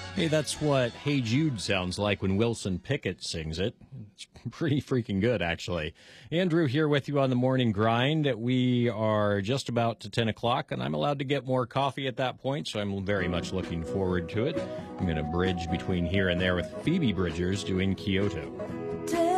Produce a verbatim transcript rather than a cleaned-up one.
Hey, that's what Hey Jude sounds like when Wilson Pickett sings it. It's pretty freaking good, actually. Andrew here with you on the morning grind. We are just about to ten o'clock, and I'm allowed to get more coffee at that point, so I'm very much looking forward to it. I'm going to bridge between here and there with Phoebe Bridgers doing Kyoto.